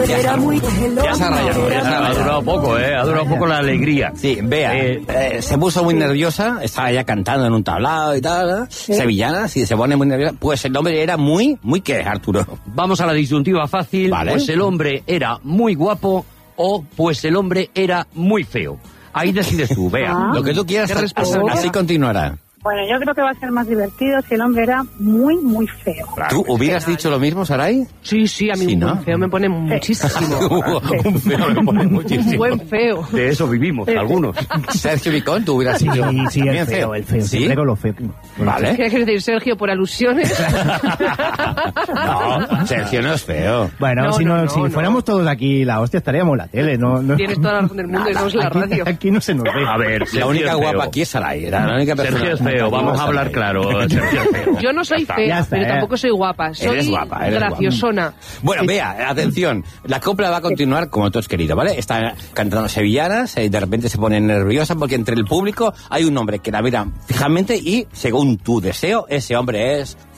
era muy... Ya se ha rayado, Ha durado poco, ha durado poco la alegría. Sí, vea, se puso muy nerviosa, estaba ya cantando en un tablado y tal, sevillana, si se pone muy nerviosa, pues el hombre era muy ¿qué, Arturo? Vamos a la disyuntiva fácil, Vale. Pues el hombre era muy guapo o pues el hombre era muy feo. Ahí decides tú, vea. Lo que tú quieras, así continuará. Bueno, yo creo que va a ser más divertido si el hombre era muy, muy feo. ¿Tú hubieras dicho lo mismo, Saray? Sí, a mí Sí, un ¿no? buen feo me pone muchísimo. Un feo me pone Un muchísimo. buen feo. De eso vivimos, algunos. Sergio Vicón, tú hubieras dicho. Sí, también el feo. ¿Sí? Siempre con lo feo. Vale. ¿Qué quieres decir, Sergio, por alusiones? No, Sergio no es feo. Bueno, si fuéramos todos aquí, la hostia, estaríamos en la tele. No. Tienes toda la razón del mundo y no es la radio. Aquí no se nos ve. A ver, La Sergio única es guapa feo. aquí es Saray. Era la única persona. Sergio es feo, vamos a hablar claro. Sergio es feo. Yo no soy Ya fea, está, pero tampoco soy guapa. Soy Eres guapa, eres graciosona. Bueno, vea, atención, la copla va a continuar como tú has querido, ¿vale? Está cantando sevillanas y de repente se pone nerviosa porque entre el público hay un hombre que la mira fijamente y, según tu deseo, ese hombre es